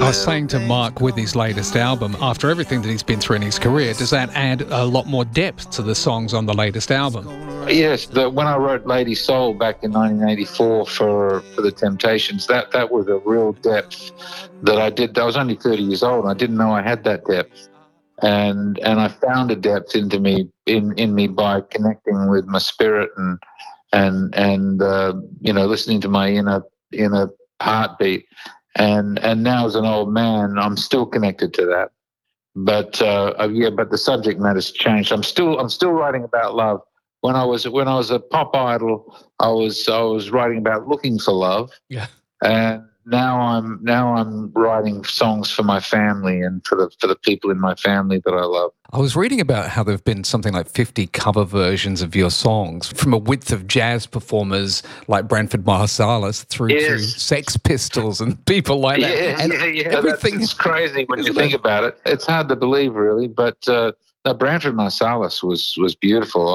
was saying to Mark with his latest album, after everything that he's been through in his career, does that add a lot more depth to the songs on the latest album? Yes, when I wrote Lady Soul back in 1984 for the Temptations, that was a real depth that I did. I was only 30 years old, and I didn't know I had that depth. And I found a depth into me in me by connecting with my spirit and listening to my inner heartbeat. And now as an old man, I'm still connected to that. But but the subject matter's changed. I'm still writing about love. When I was a pop idol, I was writing about looking for love. Yeah. And now I'm writing songs for my family and for the people in my family that I love. I was reading about how there have been something like 50 cover versions of your songs, from a width of jazz performers like Branford Marsalis through to Sex Pistols and people like that. Yeah. Everything it's crazy when you think about it. It's hard to believe, really, but Branford Marsalis was beautiful.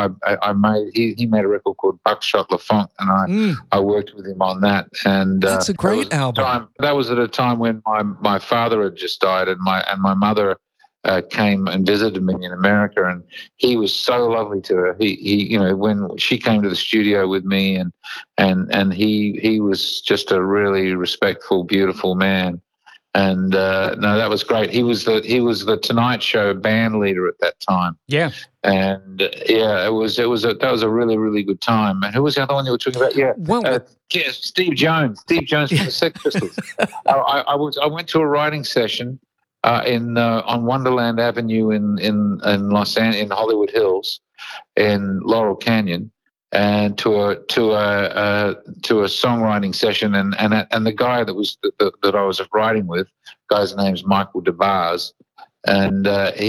He made a record called Buckshot LaFonk, and I worked with him on that. And that's a great album. That was at a time when my father had just died, and my mother came and visited me in America, and he was so lovely to her. He when she came to the studio with me, and he was just a really respectful, beautiful man. And that was great. He was the Tonight Show band leader at that time. Yeah. And that was a really, really good time. And who was the other one you were talking about? Yeah, Steve Jones. Steve Jones from the Sex Pistols. I went to a writing session on Wonderland Avenue in Hollywood Hills, in Laurel Canyon, and to a songwriting session, and the guy that I was writing with, guy's name's Michael DeBars, and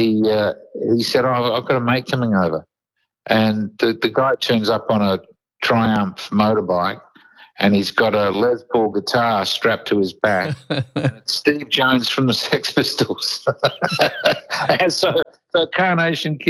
he said, "Oh, I've got a mate coming over," and the guy turns up on a Triumph motorbike, and he's got a Les Paul guitar strapped to his back, and it's Steve Jones from the Sex Pistols. And so the Carnation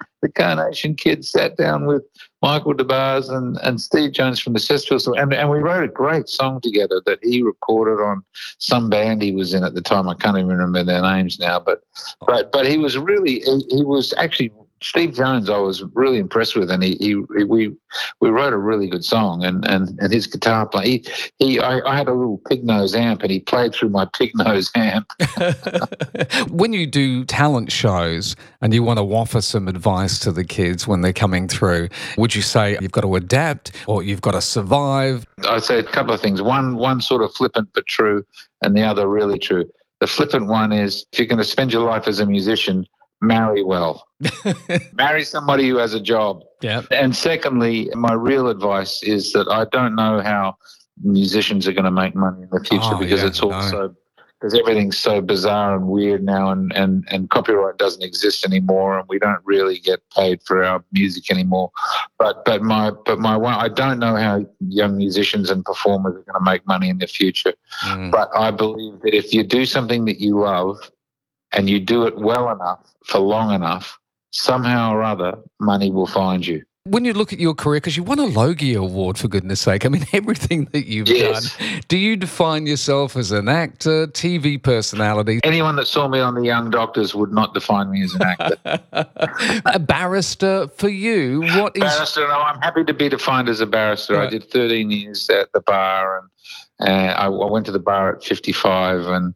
Kid sat down with Michael DeBars and Steve Jones from the Sex Pistols, and we wrote a great song together that he recorded on some band he was in at the time. I can't even remember their names now, but he was really, he was actually, Steve Jones I was really impressed with, and we wrote a really good song, and his guitar play. I had a little pig nose amp, and he played through my pig nose amp. When you do talent shows and you want to offer some advice to the kids when they're coming through, would you say you've got to adapt or you've got to survive? I'd say a couple of things. One sort of flippant but true, and the other really true. The flippant one is, if you're going to spend your life as a musician, marry well. Marry somebody who has a job. Yeah. And secondly, my real advice is that I don't know how musicians are going to make money in the future, because it's also, because everything's so bizarre and weird now, and copyright doesn't exist anymore, and we don't really get paid for our music anymore. But I don't know how young musicians and performers are going to make money in the future. But I believe that if you do something that you love, and you do it well enough for long enough, somehow or other, money will find you. When you look at your career, because you won a Logie Award, for goodness sake, I mean, everything that you've done, do you define yourself as an actor, TV personality? Anyone that saw me on The Young Doctors would not define me as an actor. A barrister for you, what is... Barrister, no, I'm happy to be defined as a barrister. Right. I did 13 years at the bar, and I went to the bar at 55, and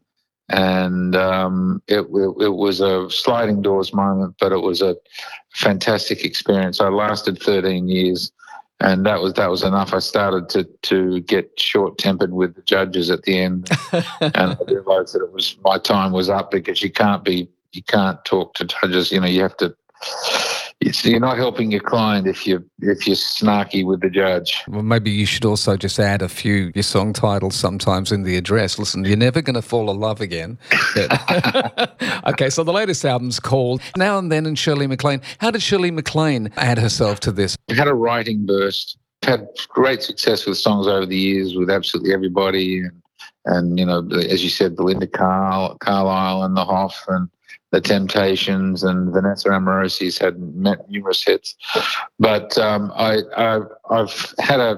it was a sliding doors moment, but it was a fantastic experience. I lasted 13 years, and that was enough. I started to get short-tempered with the judges at the end, and I realised that my time was up, because you can't talk to judges. You have to. You're not helping your client if you're snarky with the judge. Well, maybe you should also just add your song titles sometimes in the address. Listen, you're never going to fall in love again. Okay, so the latest album's called Now and Then and Shirley MacLaine. How did Shirley MacLaine add herself to this? I had a writing burst. Had great success with songs over the years with absolutely everybody, and as you said, Belinda Carlisle and the Hoff and the Temptations, and Vanessa Amorosi's had numerous hits. But I've had a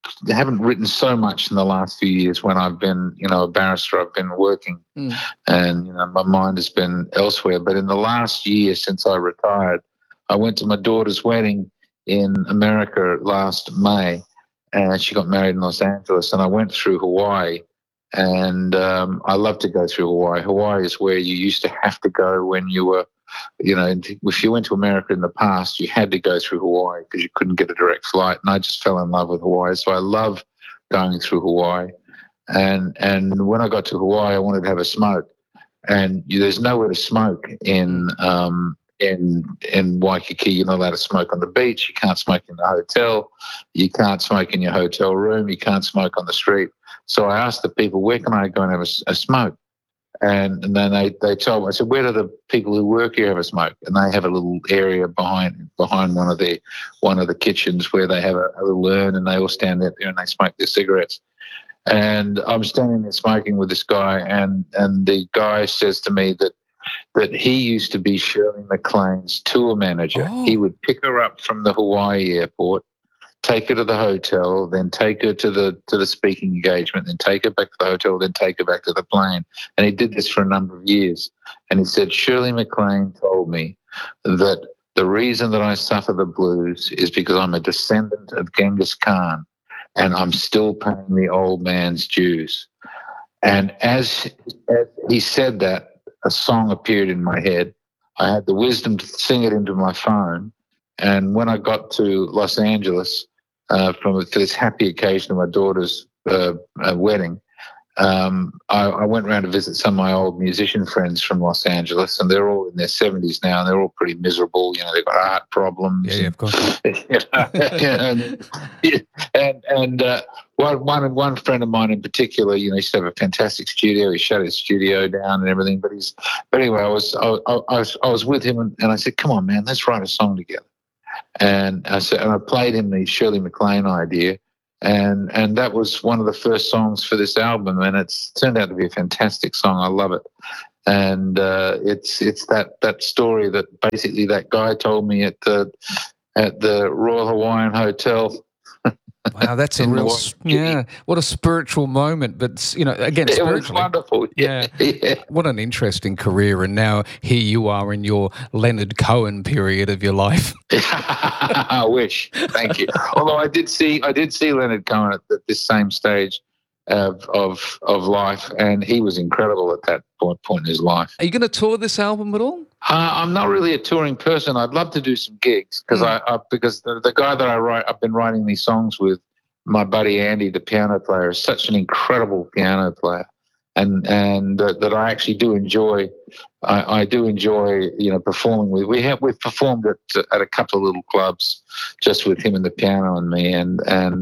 haven't written so much in the last few years when I've been, a barrister. I've been working and, my mind has been elsewhere. But in the last year since I retired, I went to my daughter's wedding in America last May, and she got married in Los Angeles, and I went through Hawaii. And I love to go through Hawaii. Hawaii is where you used to have to go when you were, if you went to America in the past, you had to go through Hawaii because you couldn't get a direct flight. And I just fell in love with Hawaii. So I love going through Hawaii. And when I got to Hawaii, I wanted to have a smoke. And there's nowhere to smoke in Waikiki. You're not allowed to smoke on the beach. You can't smoke in the hotel. You can't smoke in your hotel room. You can't smoke on the street. So I asked the people, where can I go and have a smoke? And then they told me, I said, where do the people who work here have a smoke? And they have a little area behind one of the kitchens where they have a little urn, and they all stand out there and they smoke their cigarettes. And I'm standing there smoking with this guy, and the guy says to me that he used to be Shirley MacLaine's tour manager. Oh. He would pick her up from the Hawaii airport, take her to the hotel, then take her to the speaking engagement, then take her back to the hotel, then take her back to the plane. And he did this for a number of years. And he said, Shirley MacLaine told me that the reason that I suffer the blues is because I'm a descendant of Genghis Khan, and I'm still paying the old man's dues. And as he said that, a song appeared in my head. I had the wisdom to sing it into my phone. And when I got to Los Angeles for this happy occasion of my daughter's wedding, I went around to visit some of my old musician friends from Los Angeles, and they're all in their 70s now, and they're all pretty miserable. They've got heart problems. Yeah, of course. And one friend of mine in particular, he used to have a fantastic studio. He shut his studio down and everything. But anyway, I was with him, and I said, "Come on, man, let's write a song together." And I played him the Shirley MacLaine idea. And that was one of the first songs for this album, and it's turned out to be a fantastic song. I love it. And it's that story that basically that guy told me at the Royal Hawaiian Hotel. Wow, that's a real, what a spiritual moment. But, again, spiritually. It was wonderful. Yeah. What an interesting career. And now here you are in your Leonard Cohen period of your life. I wish. Thank you. Although I did see Leonard Cohen at this same stage of life, and he was incredible at that point in his life. Are you going to tour this album at all? I'm not really a touring person. I'd love to do some gigs because the guy that I've been writing these songs with, my buddy Andy, the piano player, is such an incredible piano player, and that I actually do enjoy. I do enjoy performing with. We've performed at a couple of little clubs just with him and the piano and me, and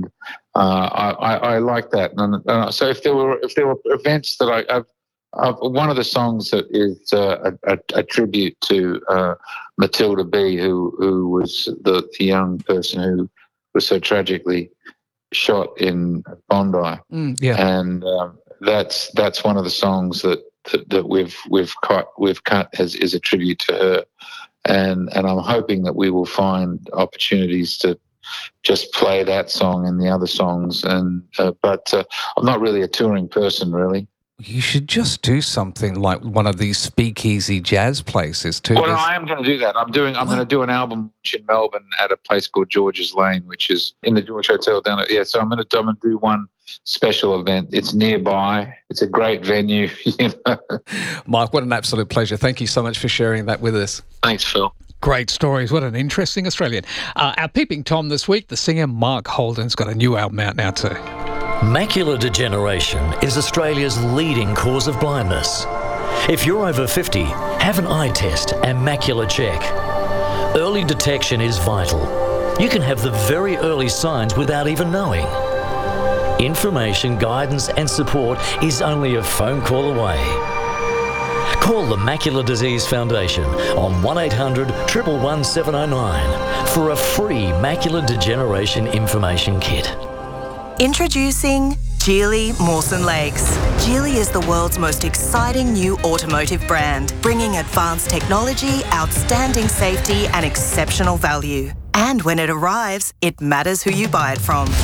I like that. And so if there were events that one of the songs that is a tribute to Matilda B, who was the young person who was so tragically shot in Bondi. And that's one of the songs that we've cut is a tribute to her, and I'm hoping that we will find opportunities to just play that song and the other songs. And but I'm not really a touring person, really. You should just do something like one of these speakeasy jazz places too. Well, I am going to do that. I'm going to do an album in Melbourne at a place called George's Lane, which is in the George Hotel down at, so I'm going to do one special event. It's nearby. It's a great venue. Mike, what an absolute pleasure. Thank you so much for sharing that with us. Thanks, Phil. Great stories. What an interesting Australian. Our Peeping Tom this week, the singer Mark Holden's got a new album out now too. Macular degeneration is Australia's leading cause of blindness. If you're over 50, have an eye test and macular check. Early detection is vital. You can have the very early signs without even knowing. Information, guidance and support is only a phone call away. Call the Macular Disease Foundation on 1800 111 709 for a free macular degeneration information kit. Introducing Geely Mawson Lakes. Geely is the world's most exciting new automotive brand, bringing advanced technology, outstanding safety and exceptional value. And when it arrives, it matters who you buy it from. At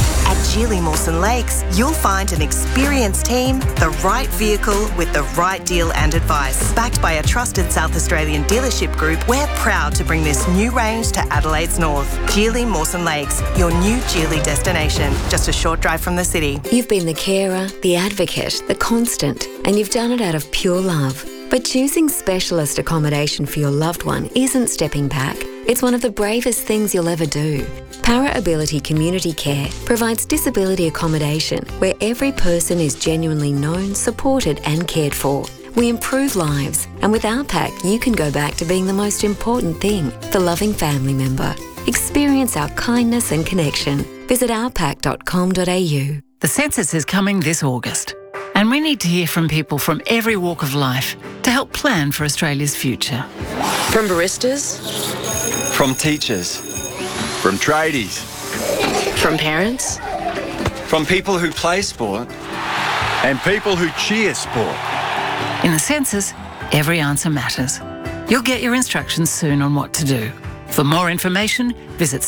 Geely Mawson Lakes, you'll find an experienced team, the right vehicle with the right deal and advice. Backed by a trusted South Australian dealership group, we're proud to bring this new range to Adelaide's north. Geely Mawson Lakes, your new Geely destination, just a short drive from the city. You've been the carer, the advocate, the constant, and you've done it out of pure love. But choosing specialist accommodation for your loved one isn't stepping back. It's one of the bravest things you'll ever do. Para Ability Community Care provides disability accommodation where every person is genuinely known, supported and cared for. We improve lives, and with OurPack you can go back to being the most important thing, the loving family member. Experience our kindness and connection. Visit ourpack.com.au. The census is coming this August, and we need to hear from people from every walk of life to help plan for Australia's future. From baristas, from teachers, from tradies, from parents, from people who play sport, and people who cheer sport. In the census, every answer matters. You'll get your instructions soon on what to do. For more information, visit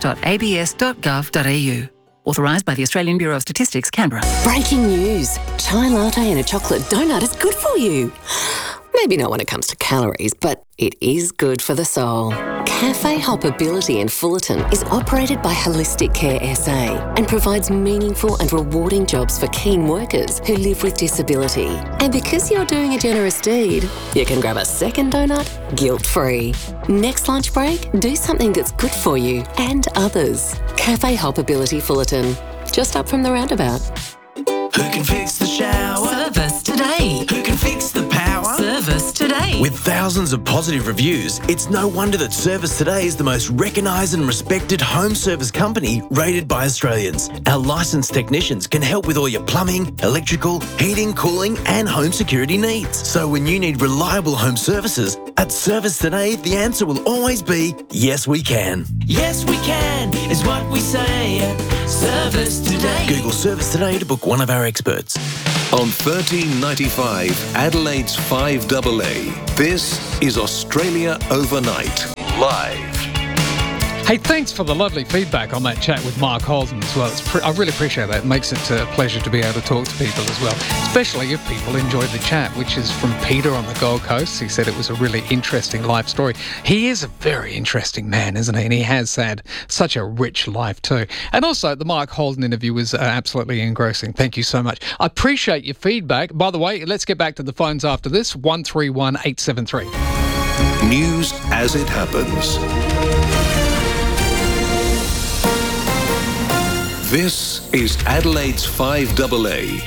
census.abs.gov.au. Authorised by the Australian Bureau of Statistics, Canberra. Breaking news. Chai latte and a chocolate donut is good for you. Maybe not when it comes to calories, but it is good for the soul. Cafe Hoppability in Fullerton is operated by Holistic Care SA and provides meaningful and rewarding jobs for keen workers who live with disability. And because you're doing a generous deed, you can grab a second donut guilt-free. Next lunch break, do something that's good for you and others. Cafe Hoppability Fullerton, just up from the roundabout. Who can fix the shower? Service today. Who can fix the power? Service today. With thousands of positive reviews, it's no wonder that Service Today is the most recognised and respected home service company rated by Australians. Our licensed technicians can help with all your plumbing, electrical, heating, cooling and home security needs. So when you need reliable home services, at Service Today, the answer will always be, yes we can. Yes we can is what we say at Service Today. Google Service Today to book one of our experts. On 1395 Adelaide's 5AA, this is Australia Overnight, live. Hey, thanks for the lovely feedback on that chat with Mark Holden as well. I really appreciate that. It makes it a pleasure to be able to talk to people as well, especially if people enjoyed the chat, which is from Peter on the Gold Coast. He said it was a really interesting life story. He is a very interesting man, isn't he? And he has had such a rich life too. And also, the Mark Holden interview was absolutely engrossing. Thank you so much. I appreciate your feedback. By the way, let's get back to the phones after this. 131 873. News as it happens. This is Adelaide's 5AA.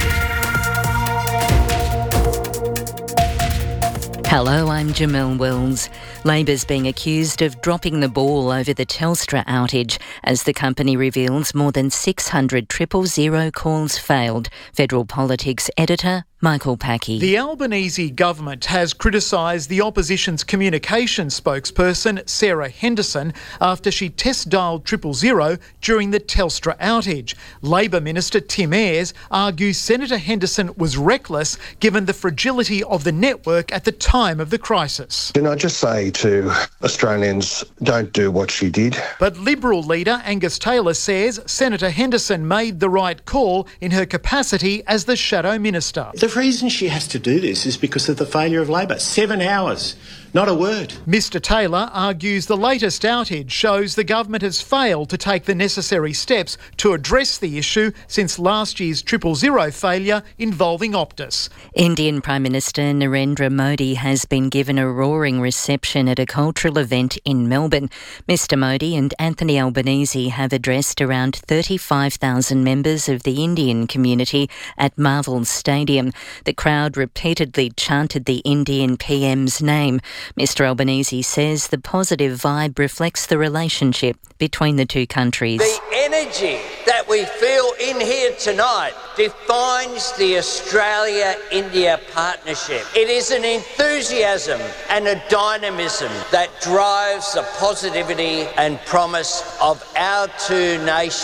Hello, I'm Jamelle Wells. Labor's being accused of dropping the ball over the Telstra outage as the company reveals more than 600 000 calls failed. Federal Politics editor Michael Packey. The Albanese government has criticised the opposition's communications spokesperson Sarah Henderson after she test-dialed 000 during the Telstra outage. Labor Minister Tim Ayres argues Senator Henderson was reckless given the fragility of the network at the time of the crisis. Can I just say to Australians, don't do what she did. But Liberal leader Angus Taylor says Senator Henderson made the right call in her capacity as the Shadow Minister. The reason she has to do this is because of the failure of Labor. 7 hours, not a word. Mr Taylor argues the latest outage shows the government has failed to take the necessary steps to address the issue since last year's 000 failure involving Optus. Indian Prime Minister Narendra Modi has been given a roaring reception at a cultural event in Melbourne. Mr Modi and Anthony Albanese have addressed around 35,000 members of the Indian community at Marvel Stadium. The crowd repeatedly chanted the Indian PM's name. Mr Albanese says the positive vibe reflects the relationship between the two countries. The energy that we feel in here tonight defines the Australia-India partnership. It is an enthusiasm and a dynamism that drives the positivity and promise of our two nations.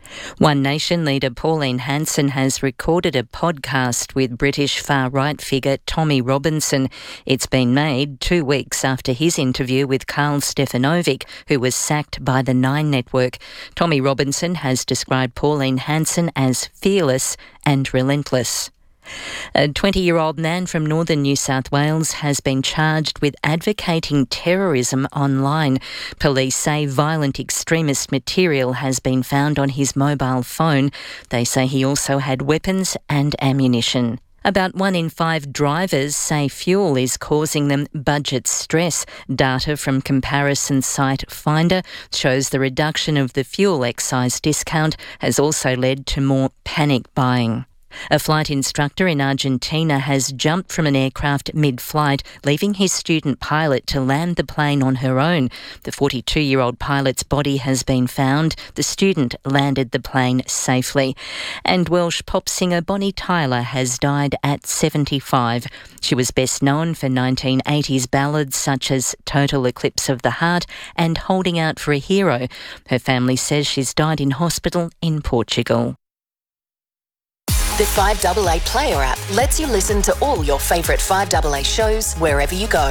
One Nation leader Pauline Hanson has recorded a podcast with British far-right figure Tommy Robinson. It's been made 2 weeks after his interview with Karl Stefanovic, who was sacked by the Nine Network. Tommy Robinson has described Pauline Hanson as fearless and relentless. A 20-year-old man from northern New South Wales has been charged with advocating terrorism online. Police say violent extremist material has been found on his mobile phone. They say he also had weapons and ammunition. About 1 in 5 drivers say fuel is causing them budget stress. Data from comparison site Finder shows the reduction of the fuel excise discount has also led to more panic buying. A flight instructor in Argentina has jumped from an aircraft mid-flight, leaving his student pilot to land the plane on her own. The 42-year-old pilot's body has been found. The student landed the plane safely. And Welsh pop singer Bonnie Tyler has died at 75. She was best known for 1980s ballads such as Total Eclipse of the Heart and Holding Out for a Hero. Her family says she's died in hospital in Portugal. The 5AA Player app lets you listen to all your favourite 5AA shows wherever you go.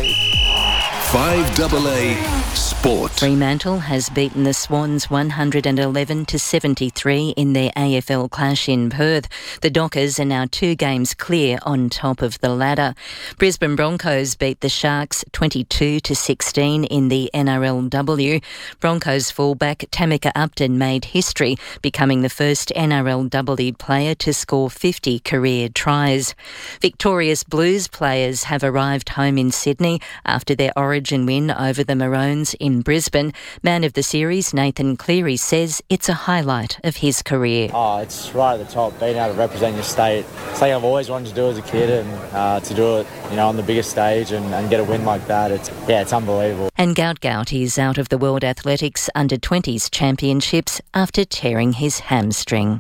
5AA Sport. Fremantle has beaten the Swans 111-73 in their AFL clash in Perth. The Dockers are now 2 games clear on top of the ladder. Brisbane Broncos beat the Sharks 22-16 in the NRLW. Broncos fullback Tamika Upton made history, becoming the first NRLW player to score 50 career tries. Victorious Blues players have arrived home in Sydney after their Origin win over the Maroons in Brisbane. Man of the series Nathan Cleary says it's a highlight of his career. It's right at the top, being able to represent your state. Something I've always wanted to do as a kid, and to do it, on the biggest stage and get a win like that, it's unbelievable. And Gout is out of the World Athletics Under-20s Championships after tearing his hamstring.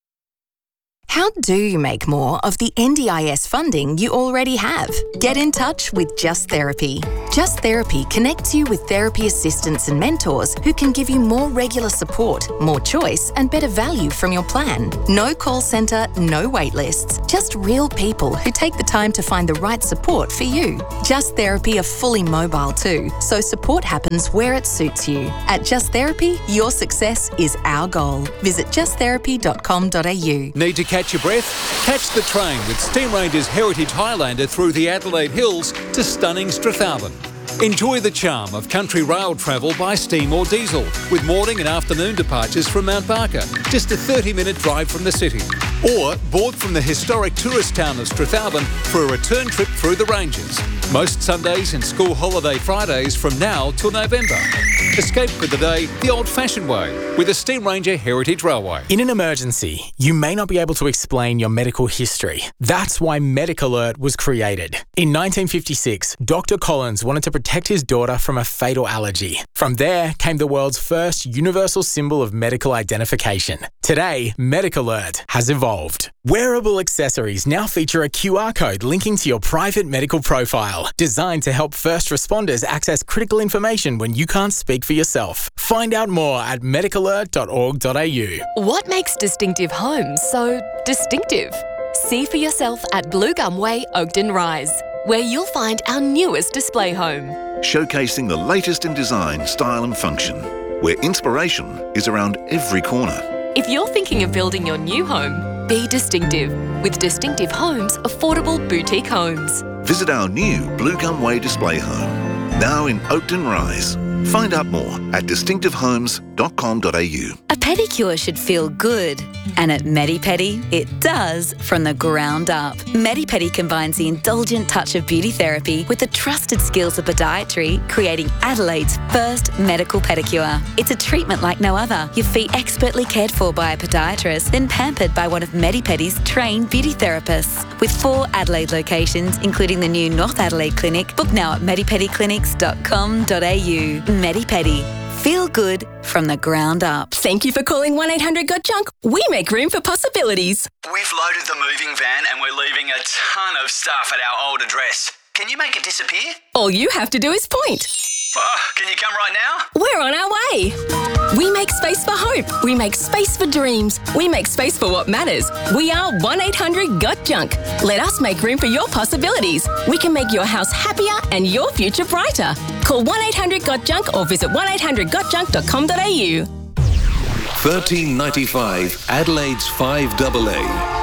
How do you make more of the NDIS funding you already have? Get in touch with Just Therapy. Just Therapy connects you with therapy assistants and mentors who can give you more regular support, more choice, and better value from your plan. No call centre, no wait lists. Just real people who take the time to find the right support for you. Just Therapy are fully mobile too, so support happens where it suits you. At Just Therapy, your success is our goal. Visit justtherapy.com.au. Need to catch your breath? Catch the train with Steam Ranger's Heritage Highlander through the Adelaide Hills to stunning Strathalbyn. Enjoy the charm of country rail travel by steam or diesel, with morning and afternoon departures from Mount Barker, just a 30-minute drive from the city. Or board from the historic tourist town of Strathalbyn for a return trip through the Ranges. Most Sundays and school holiday Fridays from now till November. Escape for the day the old-fashioned way with the Steam Ranger Heritage Railway. In an emergency, you may not be able to explain your medical history. That's why MedicAlert was created. In 1956, Dr. Collins wanted to protect his daughter from a fatal allergy. From there came the world's first universal symbol of medical identification. Today, MedicAlert has evolved. Wearable accessories now feature a QR code linking to your private medical profile, designed to help first responders access critical information when you can't speak for yourself. Find out more at medicalert.org.au. What makes Distinctive Homes so distinctive? See for yourself at Blue Gum Way, Oakden Rise, where you'll find our newest display home. Showcasing the latest in design, style and function, where inspiration is around every corner. If you're thinking of building your new home, be distinctive with Distinctive Homes Affordable Boutique Homes. Visit our new Blue Gum Way display home, now in Oakden Rise. Find out more at distinctivehomes.com.au. A pedicure should feel good, and at MediPedi, it does from the ground up. MediPedi combines the indulgent touch of beauty therapy with the trusted skills of podiatry, creating Adelaide's first medical pedicure. It's a treatment like no other. Your feet expertly cared for by a podiatrist, then pampered by one of MediPedi's trained beauty therapists. With 4 Adelaide locations, including the new North Adelaide Clinic, book now at medipediclinics.com.au. MediPedi. Feel good from the ground up. Thank you for calling 1-800-GOT-JUNK. We make room for possibilities. We've loaded the moving van and we're leaving a ton of stuff at our old address. Can you make it disappear? All you have to do is point. Can you come right now? We're on our way. We make space for hope. We make space for dreams. We make space for what matters. We are 1-800-GOT-JUNK. Let us make room for your possibilities. We can make your house happier and your future brighter. Call 1-800-GOT-JUNK or visit 1800gotjunk.com.au. 1395 Adelaide's 5AA.